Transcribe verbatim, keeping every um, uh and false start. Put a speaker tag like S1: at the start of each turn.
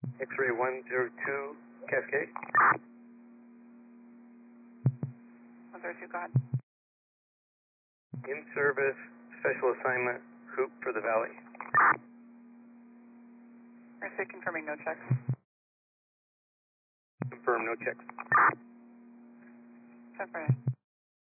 S1: X-ray one zero two, Cascade.
S2: one zero two, go ahead.
S1: In service, special assignment, Hoop for the Valley.
S2: Mercy, confirming no checks.
S1: Confirm, no checks.
S2: ten for nine.